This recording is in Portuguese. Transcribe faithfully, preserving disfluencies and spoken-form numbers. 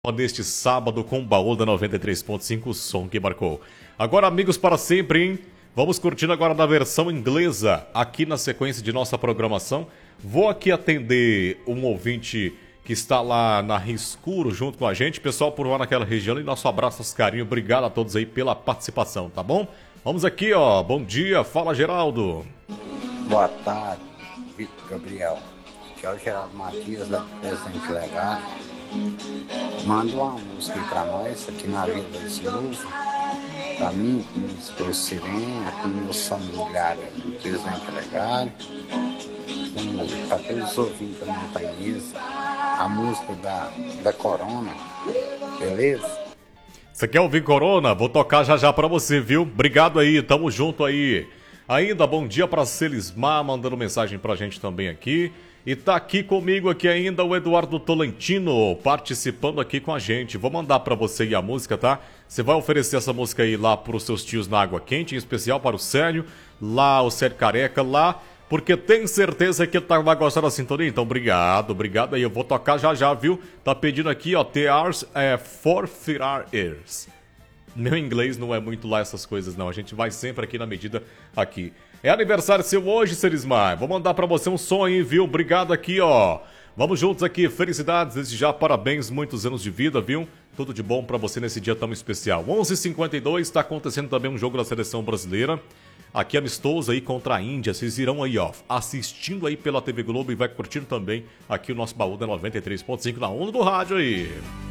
Neste sábado com o baú da noventa e três ponto cinco, o som que marcou. Agora, amigos, para sempre, hein? Vamos curtindo agora na versão inglesa, aqui na sequência de nossa programação. Vou aqui atender um ouvinte que está lá na Rio Escuro junto com a gente. Pessoal por lá naquela região, e nosso abraço, nosso carinho. Obrigado a todos aí pela participação, tá bom? Vamos aqui, ó. Bom dia, fala Geraldo. Boa tarde, Vitor Gabriel. Aqui é o Geraldo Matias, da Presidente Legal. Manda uma música aí pra nós, aqui na Vila do Silva. Pra mim, com o esposo Sirene, com meus familiares do Presidente Legal. Pra todos os ouvintes da Montanhesa. A música da, da Corona, beleza? Você quer ouvir Corona? Vou tocar já já pra você, viu? Obrigado aí, tamo junto aí. Ainda bom dia pra Celismar, mandando mensagem pra gente também aqui. E tá aqui comigo aqui ainda o Eduardo Tolentino, participando aqui com a gente. Vou mandar pra você aí a música, tá? Você vai oferecer essa música aí lá pros seus tios na Água Quente, em especial para o Sérgio, lá o Sérgio Careca, lá, porque tem certeza que ele tá, vai gostar da sintonia. Então, obrigado, obrigado aí. Eu vou tocar já já, viu? Tá pedindo aqui, ó, The Ars é For Firar Ears. Meu inglês não é muito lá essas coisas, não. A gente vai sempre aqui na medida aqui. É aniversário seu hoje, Serismar. Vou mandar pra você um som aí, viu? Obrigado aqui, ó. Vamos juntos aqui. Felicidades, desde já, parabéns, muitos anos de vida, viu? Tudo de bom pra você nesse dia tão especial. onze e cinquenta e dois, tá acontecendo também um jogo da seleção brasileira. Aqui amistoso aí contra a Índia. Vocês irão aí, ó, assistindo aí pela T V Globo e vai curtindo também aqui o nosso baú da noventa e três ponto cinco na onda do rádio aí.